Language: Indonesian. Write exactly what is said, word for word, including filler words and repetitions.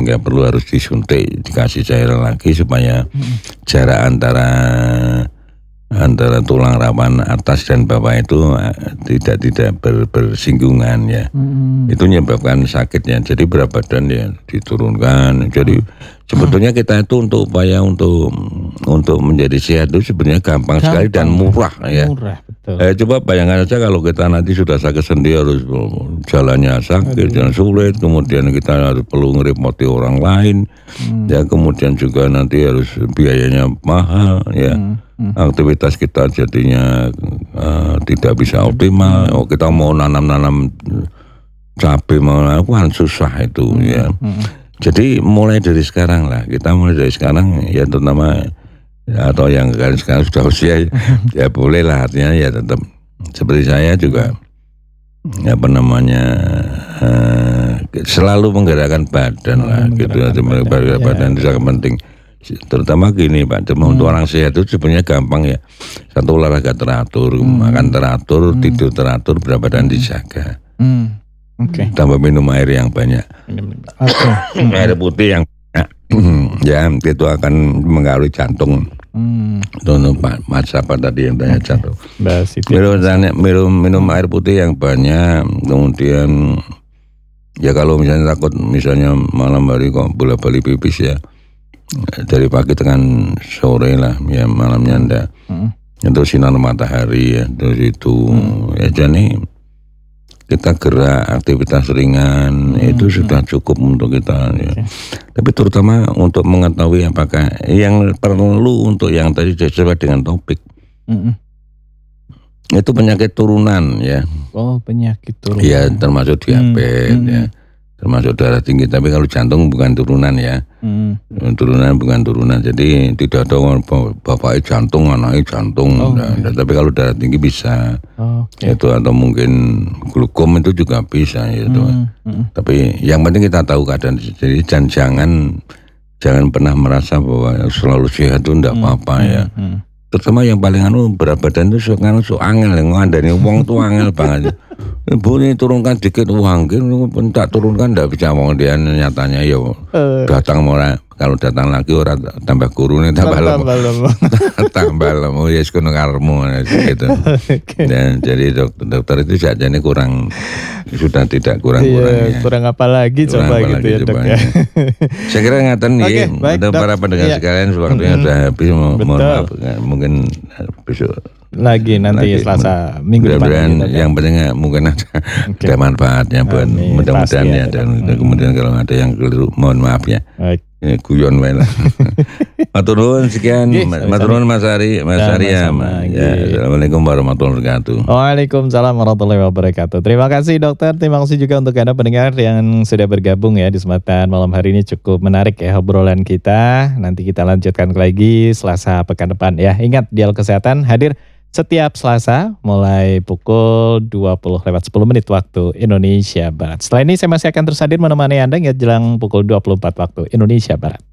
sehingga perlu harus disuntik, dikasih cairan lagi supaya hmm. jarak antara antara tulang rawan atas dan bawah itu tidak tidak ber, bersinggungan ya. Hmm. Itu menyebabkan sakitnya. Jadi berat badan ya diturunkan. Jadi sebetulnya kita itu untuk upaya untuk untuk menjadi sehat itu sebenarnya gampang, gampang sekali dan murah ya. Murah, betul. Eh, coba bayangkan saja kalau kita nanti sudah sakit sendi harus jalannya sakit, jalan sulit, kemudian kita harus perlu ngerepoti orang lain, hmm. ya kemudian juga nanti harus biayanya mahal ya. Hmm. Hmm. Aktivitas kita jadinya uh, tidak bisa optimal. Oh, kita mau nanam-nanam cabai mau kan susah itu hmm. ya. Hmm. Jadi mulai dari sekarang lah, kita mulai dari sekarang ya terutama ya, atau yang kan sekarang sudah usia ya boleh lah, artinya ya tetap seperti saya juga apa namanya uh, selalu menggerakkan badan hmm, lah gitu ya, menggerakkan badan itu sangat penting. Terutama gini Pak, cuma hmm. untuk orang sehat itu sebenarnya gampang ya. Satu, olahraga teratur, hmm. makan teratur, hmm. tidur teratur, berat badan hmm. dijaga. Hmm. Okay. Tambah minum air yang banyak. Okay. Hmm. Air putih yang ya itu akan mengaruhi jantung. Hmm. Untuk Mas apa tadi yang tanya okay. jantung. Minum, minum minum air putih yang banyak, kemudian ya kalau misalnya takut misalnya malam hari kok bola-balik pipis ya. Dari pagi dengan sore lah ya, malamnya ndak hmm. itu sinar matahari ya, terus itu hmm. ya jadi kita gerak aktivitas ringan hmm. itu sudah cukup untuk kita ya. Okay. Tapi terutama untuk mengetahui apakah yang perlu untuk yang tadi sesuai dengan topik hmm. itu penyakit turunan ya. Oh, penyakit turunan ya, termasuk diabetes hmm. ya, termasuk darah tinggi. Tapi kalau jantung bukan turunan ya. Hmm. Turunan bukan turunan, jadi tidak ada bapaknya jantung, anaknya jantung. Oh, nah, okay. Tapi kalau darah tinggi bisa, oh, okay. itu atau mungkin glukom itu juga bisa gitu. Hmm. Hmm. Tapi yang penting kita tahu keadaan. Jadi jangan jangan jangan pernah merasa bahwa selalu sehat itu tidak hmm. apa-apa ya. Hmm. Terutama yang paling anu berat badan itu so, so angel yang ngandani uang tuh angel banget. Bu ini turunkan dikit uang, kan tak turunkan tidak bisa mau dia nyatanya ya uh. datang mulai kalau datang lagi orang tambah kurune tambah lemu, tambah lemu ya sekono karmu gitu. Okay. Dan jadi dokter, dokter itu saja ini kurang sudah tidak kurang kurang iya, ya. Kurang apa lagi kurang coba apa gitu lagi, ya dok ya. Saya kira ngatain nih okay, ada para pendengar iya. sekalian waktunya sudah mm-hmm. habis mau mohon maaf mungkin besok lagi nanti lagi, Selasa minggu depan yang penting mungkin ada, okay. ada manfaatnya buat mudah-mudahan ya, ya dan hmm. kemudian kalau ada yang keliru mohon maaf ya. Okay. Ya, guyon wae lah. Matur nuwun sekian. Matur nuwun Mas Ari, Mas Ari ya. Assalamualaikum warahmatullahi wabarakatuh. Waalaikumsalam warahmatullahi wabarakatuh. Terima kasih dokter, terima kasih juga untuk Anda pendengar yang sudah bergabung ya di kesempatan malam hari ini, cukup menarik ya obrolan kita. Nanti kita lanjutkan lagi Selasa pekan depan ya. Ingat Dialog Kesehatan hadir setiap Selasa mulai pukul dua puluh lewat sepuluh menit waktu Indonesia Barat. Setelah ini saya masih akan terus hadir menemani Anda hingga jelang pukul dua puluh empat waktu Indonesia Barat.